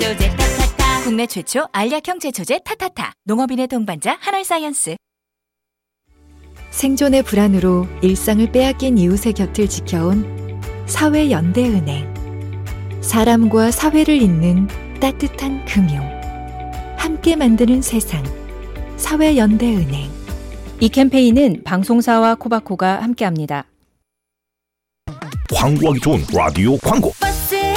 제초제 타타타. 국내 최초 알약형 제초제 타타타. 농업인의 동반자 한알사이언스. 생존의 불안으로 일상을 빼앗긴 이웃의 곁을 지켜온 사회연대은행. 사람과 사회를 잇는 따뜻한 금융. 함께 만드는 세상. 사회연대은행. 이 캠페인은 방송사와 코바코가 함께합니다. 광고하기 좋은 라디오 광고.